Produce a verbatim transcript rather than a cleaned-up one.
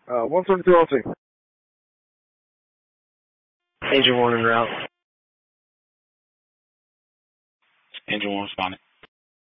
Uh, one seventy-two L T. Angel one en route. Angel one responding.